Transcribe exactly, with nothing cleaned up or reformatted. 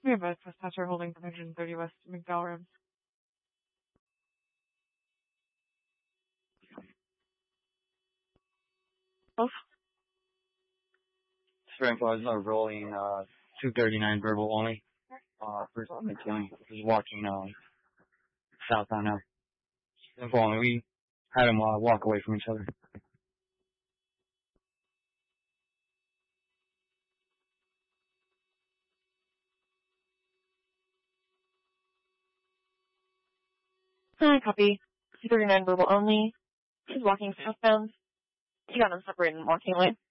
We have a trespasser holding one hundred thirty West McDowell Road. Both? Spring Falls are rolling, uh, two thirty-nine verbal only. Uh, first on the killing. He's walking, uh, southbound now. Simple only. We had him, uh, walk away from each other. Hi, copy. two thirty-nine verbal only. He's walking southbound. He got him separated in walking lane.